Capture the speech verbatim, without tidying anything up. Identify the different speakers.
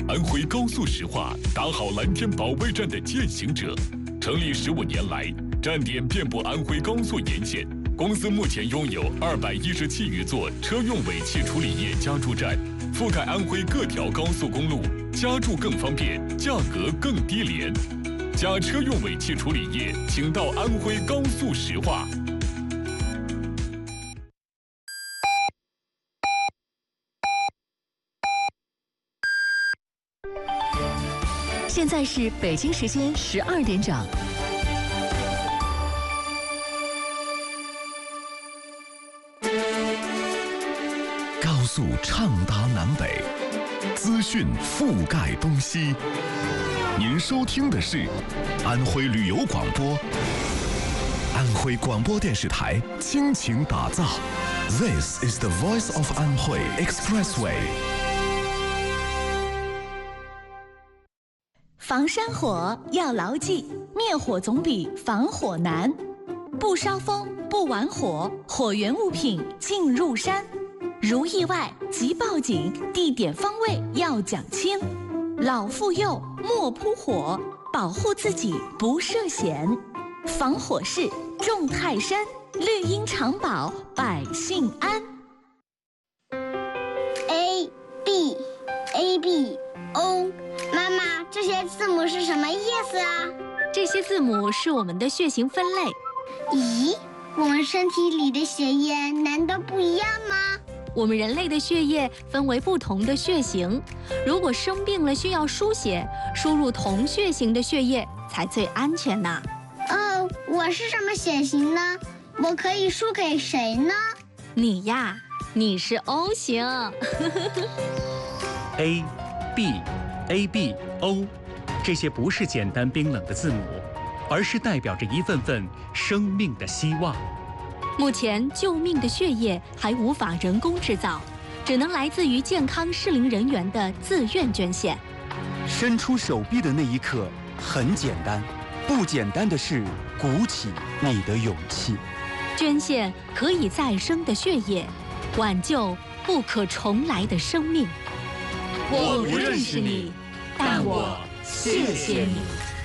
Speaker 1: 安徽高速石化打好蓝天保卫战的践行者。成立十五年来，站点遍布安徽高速沿线。公司目前拥有二百一十七余座车用尾气处理液加注站，覆盖安徽各条高速公路，加注更方便，价格更低廉。加车用尾气处理液，请到安徽高速石化。
Speaker 2: 现在是北京时间十二点整。
Speaker 3: 高速畅达南北，资讯覆盖东西。您收听的是安徽旅游广播，安徽广播电视台倾情打造。This is the voice of Anhui Expressway。
Speaker 2: 防山火要牢记，灭火总比防火难。不烧风，不玩火，火源物品进入山。如意外即报警，地点方位要讲清。老妇幼莫扑火，保护自己不涉险。防火势重泰山，绿荫长保百姓安。
Speaker 4: A B A B O， 妈妈，这些字母是什么意思啊？
Speaker 5: 这些字母是我们的血型分类。
Speaker 4: 咦，我们身体里的血液难道不一样吗？
Speaker 5: 我们人类的血液分为不同的血型，如果生病了需要输血，输入同血型的血液才最安全呢。
Speaker 4: 哦，我是什么血型呢？我可以输给谁呢？
Speaker 5: 你呀，你是 O 型。
Speaker 6: A B A B O， 这些不是简单冰冷的字母，而是代表着一份份生命的希望。
Speaker 5: 目前救命的血液还无法人工制造，只能来自于健康适龄人员的自愿捐献。
Speaker 7: 伸出手臂的那一刻很简单，不简单的是鼓起你的勇气。
Speaker 5: 捐献可以再生的血液，挽救不可重来的生命。
Speaker 1: 我不认识你，但我谢谢你。